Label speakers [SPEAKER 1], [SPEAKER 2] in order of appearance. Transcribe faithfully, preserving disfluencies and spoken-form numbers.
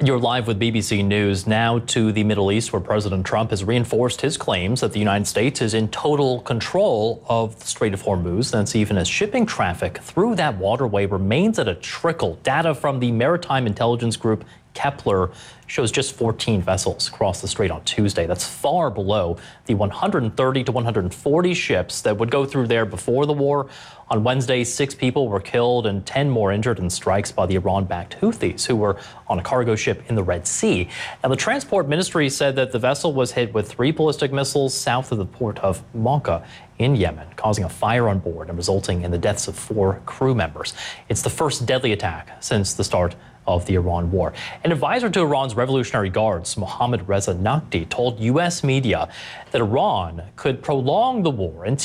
[SPEAKER 1] You're live with B B C News. Now to the Middle East, where President Trump has reinforced his claims that the United States is in total control of the Strait of Hormuz. That's even as shipping traffic through that waterway remains at a trickle. Data from the maritime intelligence group Kepler shows just fourteen vessels crossed the strait on Tuesday. That's far below the one hundred thirty to one hundred forty ships that would go through there before the war. On Wednesday, six people were killed and ten more injured in strikes by the Iran-backed Houthis, who were on a cargo ship in the Red Sea. Now, the transport ministry said that the vessel was hit with three ballistic missiles south of the port of Mocha in Yemen, causing a fire on board and resulting in the deaths of four crew members. It's the first deadly attack since the start of the Iran war. An advisor to Iran's Revolutionary Guards, Mohammad Reza Naqvi, told U S media that Iran could prolong the war until